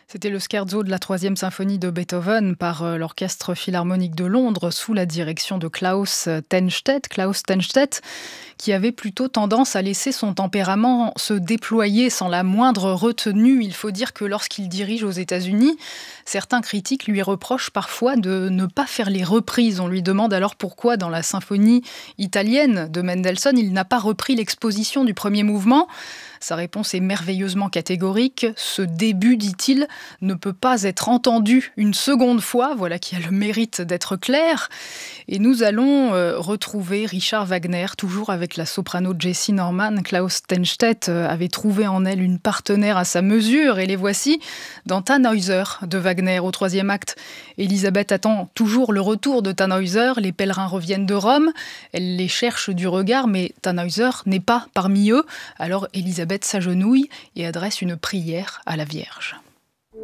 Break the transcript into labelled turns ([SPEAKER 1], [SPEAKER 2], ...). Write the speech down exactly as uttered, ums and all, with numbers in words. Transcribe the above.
[SPEAKER 1] C'était le scherzo de la troisième symphonie de Beethoven par euh, l'Orchestre Philharmonique de Londres sous la direction de Klaus Tennstedt. Klaus Tennstedt qui avait plutôt tendance à laisser son tempérament se déployer sans la moindre retenue. Il faut dire que lorsqu'il dirige aux États-Unis, certains critiques lui reprochent parfois de ne pas faire les reprises. On lui demande alors pourquoi dans la symphonie italienne de Mendelssohn, il n'a pas repris l'exposition du premier mouvement. Sa réponse est merveilleusement catégorique. Ce début, dit-il, ne peut pas être entendu une seconde fois. Voilà qui a le mérite d'être clair. Et nous allons euh, retrouver Richard Wagner, toujours avec la soprano Jessie Norman. Klaus Tennstedt euh, avait trouvé en elle une partenaire à sa mesure. Et les voici dans Tannhäuser de Wagner, au troisième acte. Elisabeth attend toujours le retour de Tannhäuser. Les pèlerins reviennent de Rome. Elle les cherche du regard, mais Tannhäuser n'est pas parmi eux. Alors Elisabeth s'agenouille et adresse une prière à la Vierge.